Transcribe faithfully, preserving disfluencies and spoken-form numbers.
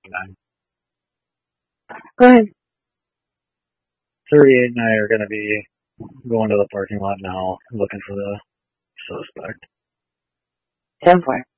twenty-nine. Go ahead. thirty-eight and I are going to be going to the parking lot now, looking for the suspect. ten four.